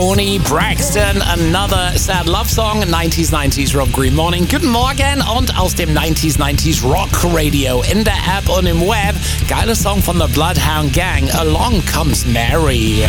Toni Braxton, Another Sad Love Song, 90s Rock Green Morning. Guten Morgen und aus dem 90s Rock Radio in der App und im Web. Geiler Song von The Bloodhound Gang, Along Comes Mary.